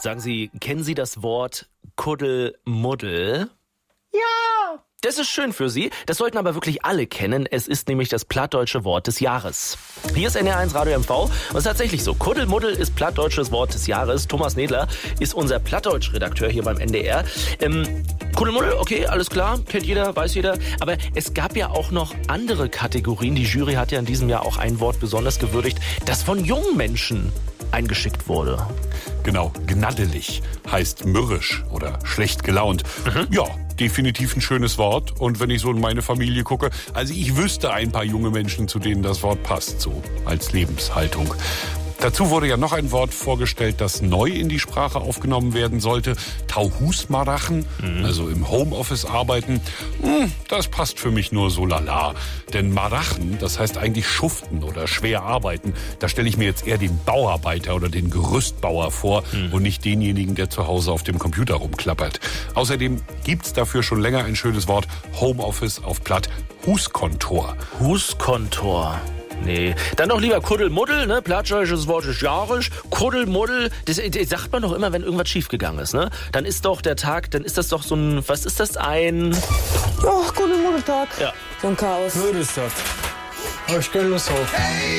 Sagen Sie, kennen Sie das Wort Kuddelmuddel? Ja! Das ist schön für Sie. Das sollten aber wirklich alle kennen. Es ist nämlich das plattdeutsche Wort des Jahres. Hier ist NDR1 Radio MV. Und es ist tatsächlich so. Kuddelmuddel ist plattdeutsches Wort des Jahres. Thomas Nedler ist unser Plattdeutsch-Redakteur hier beim NDR. Kuddelmuddel, okay, alles klar. Kennt jeder, weiß jeder. Aber es gab ja auch noch andere Kategorien. Die Jury hat ja in diesem Jahr auch ein Wort besonders gewürdigt, das von jungen Menschen eingeschickt wurde. Genau, gnaddelig heißt mürrisch oder schlecht gelaunt. Ja, definitiv ein schönes Wort. Und wenn ich so in meine Familie gucke, also ich wüsste ein paar junge Menschen, zu denen das Wort passt, so als Lebenshaltung. Dazu wurde ja noch ein Wort vorgestellt, das neu in die Sprache aufgenommen werden sollte. Tauhusmarachen, also im Homeoffice arbeiten. Das passt für mich nur so lala. Denn Marachen, das heißt eigentlich schuften oder schwer arbeiten. Da stelle ich mir jetzt eher den Bauarbeiter oder den Gerüstbauer vor und nicht denjenigen, der zu Hause auf dem Computer rumklappert. Außerdem gibt's dafür schon länger ein schönes Wort, Homeoffice auf Platt, Huskontor. Huskontor. Nee, dann doch lieber Kuddelmuddel, ne? Plattdeutsches Wort des Jahres. Kuddelmuddel, das sagt man doch immer, wenn irgendwas schiefgegangen ist, ne? Dann ist doch der Tag, dann ist das doch so ein, was ist das, ein... Ja, Kuddelmuddeltag. Ja. So ein Chaos. Würdest das. Hab ich keine Lust drauf.